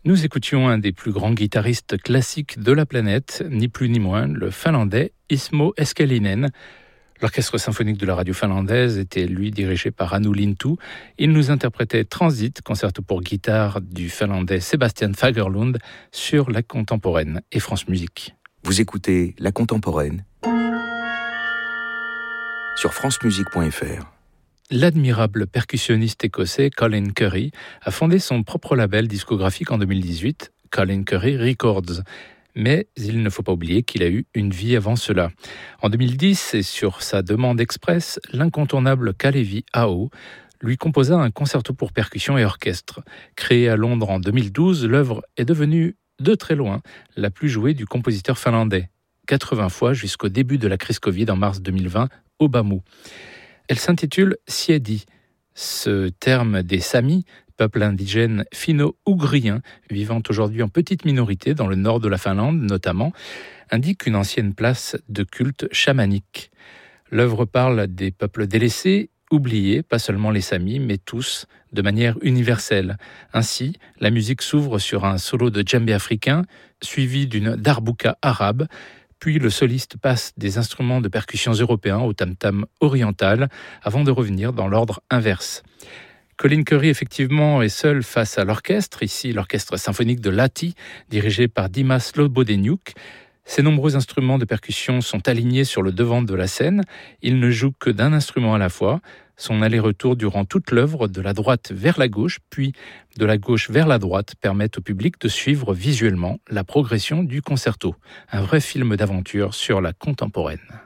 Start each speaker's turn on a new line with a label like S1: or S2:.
S1: Nous écoutions un des plus grands guitaristes classiques de la planète, ni plus ni moins, le finlandais Ismo Eskelinen. L'orchestre symphonique de la radio finlandaise était, lui, dirigé par Anu Lintu. Il nous interprétait Transit, concerto pour guitare du finlandais Sebastian Fagerlund, sur La Contemporaine et France Musique.
S2: Vous écoutez La Contemporaine sur francemusique.fr.
S1: L'admirable percussionniste écossais Colin Currie a fondé son propre label discographique en 2018, Colin Currie Records. Mais il ne faut pas oublier qu'il a eu une vie avant cela. En 2010, et sur sa demande express, l'incontournable Kalevi Aho lui composa un concerto pour percussion et orchestre. Créé à Londres en 2012, l'œuvre est devenue, de très loin, la plus jouée du compositeur finlandais. 80 fois jusqu'au début de la crise Covid en mars 2020, au Bamou. Elle s'intitule Siedi. Ce terme des Samis, peuple indigène finno-ougrien, vivant aujourd'hui en petite minorité dans le nord de la Finlande notamment, indique une ancienne place de culte chamanique. L'œuvre parle des peuples délaissés, oubliés, pas seulement les Samis, mais tous, de manière universelle. Ainsi, la musique s'ouvre sur un solo de djembé africain, suivi d'une darbouka arabe, puis le soliste passe des instruments de percussion européens au tam-tam oriental, avant de revenir dans l'ordre inverse. Colin Currie, effectivement, est seul face à l'orchestre, ici l'orchestre symphonique de Lahti, dirigé par Dimas Lobodeniuk. Ses nombreux instruments de percussion sont alignés sur le devant de la scène. Il ne joue que d'un instrument à la fois. Son aller-retour durant toute l'œuvre, de la droite vers la gauche, puis de la gauche vers la droite, permet au public de suivre visuellement la progression du concerto. Un vrai film d'aventure sur la contemporaine.